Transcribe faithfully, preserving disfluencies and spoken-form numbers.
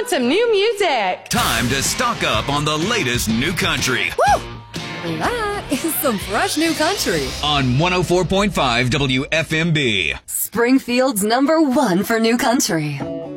want some new music? Time to stock up on the latest new country. Woo! That is some fresh new country. On one oh four point five W F M B. Springfield's number one for new country.